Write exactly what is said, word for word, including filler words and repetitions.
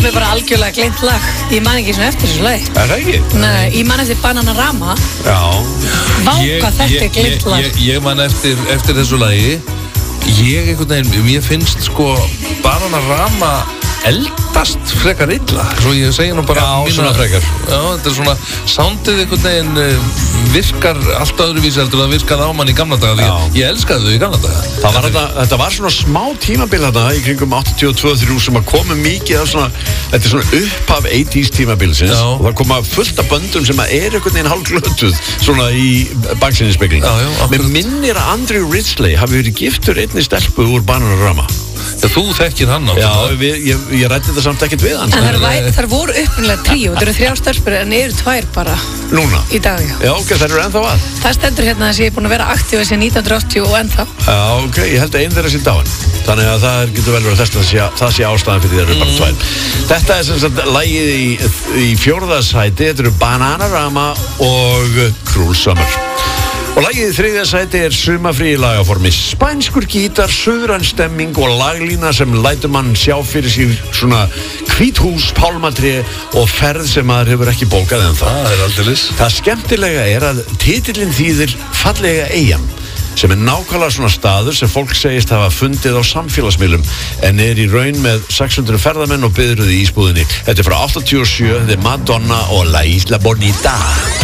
Mér er bara algjörlega gleymt lag. Ég man ekki svona eftir þessu lagi. Er það ekki? Nei, ég man eftir Bananarama. Já. Vá, hvað þetta er gleymt lag. Ég, ég man eftir, eftir þessu lagi. Ég einhvern veginn, mér finnst sko Bananarama eldast frekar illa. Svo ég segi nú bara Já, svona frekar. Já, þetta er svona, soundið einhvern veginn uh, virkar allt öðruvísi heldur það virkaði á mann í gamla daga. Því ég, ég elskaði þau í gamla daga. Það var þetta, þetta var svona smá tímabil þarna í kringum áttatíu og tvö til þrjú sem að komu mikið af svona, þetta er svona upphaf eighties tímabilsins Já. og það koma fullt af böndum sem að er einhvern veginn hálfglötuð svona í baksinnispegling. Já, já, akkurat. Mér minnir að Andrew Ridgeley hafi verið giftur einni stelpu úr Bananarama. Já, þú þekkir hann á Já, við, ég, ég rætti þetta samt ekkert við hann. En þar, þar voru upprunalega tríó. Það eru þrjár stelpur en eru tvær bara Núna? í dag, já. Já, ok, það eru ennþá að. Það stendur hérna að ég er búin að vera aktífa síðan nítján hundruð áttatíu og ennþá. Já, ok, ég held að einn þeirra sé dáin. Þannig að það getur vel verið að þess að sé, það sé ástæðan fyrir þeirra bara tvær. Þetta er sem sagt lagið í, í fjórðasæti, þetta eru Bananarama og Cruel Summer. Og lagið í þriðja sæti er Sumafrí í lagaformi. Spænskur gítar, suðræn stemming og laglína sem lætur mann sjá fyrir sér svona hvíthús, pálmatré og ferð sem maður hefur ekki bókað ennþá. Það er aldeilis. Það skemmtilega er að titillinn þýðir fallega eyjan, sem er nákvæmlega svona staður sem fólk segist hafa fundið á samfélagsmiðlum en er í raun með sex hundruð ferðamenn og biðruði í ísbúðinni. Þetta er frá áttatíu og sjö, þetta er Madonna og La Isla Bonita.